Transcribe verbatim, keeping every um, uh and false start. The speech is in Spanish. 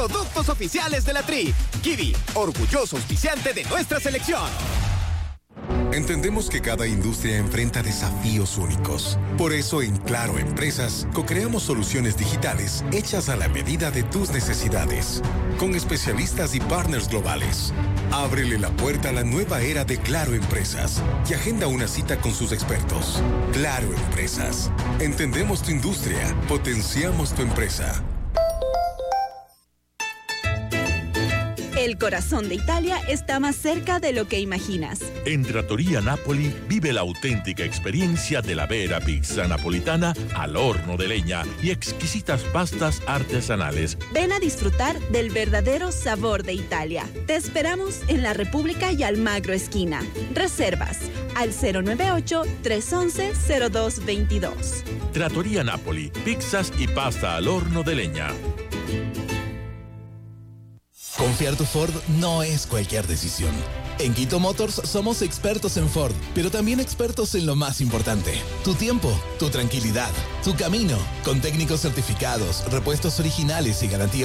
Productos oficiales de la Tri. Kiwi, orgulloso auspiciante de nuestra selección. Entendemos que cada industria enfrenta desafíos únicos. Por eso en Claro Empresas co-creamos soluciones digitales hechas a la medida de tus necesidades, con especialistas y partners globales. Ábrele la puerta a la nueva era de Claro Empresas y agenda una cita con sus expertos. Claro Empresas. Entendemos tu industria, potenciamos tu empresa. El corazón de Italia está más cerca de lo que imaginas. En Trattoria Napoli vive la auténtica experiencia de la vera pizza napolitana al horno de leña y exquisitas pastas artesanales. Ven a disfrutar del verdadero sabor de Italia. Te esperamos en la República y Almagro esquina. Reservas al cero nueve ocho, tres once, cero dos veintidós. Trattoria Napoli, pizzas y pasta al horno de leña. Confiar tu Ford no es cualquier decisión. En Quito Motors somos expertos en Ford, pero también expertos en lo más importante: tu tiempo, tu tranquilidad, tu camino, con técnicos certificados, repuestos originales y garantía